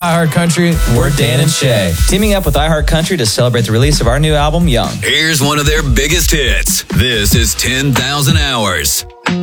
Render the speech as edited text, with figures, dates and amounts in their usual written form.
iHeartCountry, we're Dan and Shay, teaming up with iHeartCountry to celebrate the release of our new album, Young. Here's one of their biggest hits. This is 10,000 Hours.